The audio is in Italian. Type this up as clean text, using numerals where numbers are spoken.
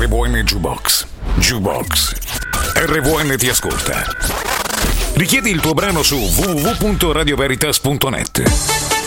RVN Jukebox. Jukebox. RVN ti ascolta. Richiedi il tuo brano su www.radioveritas.net.